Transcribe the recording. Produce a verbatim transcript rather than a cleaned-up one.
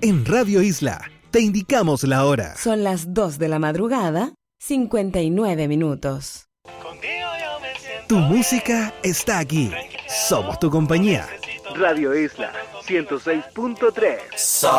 En Radio Isla te indicamos la hora. Son las dos de la madrugada, cincuenta y nueve minutos. Tu música está aquí. Somos tu compañía. Radio Isla ciento seis punto tres.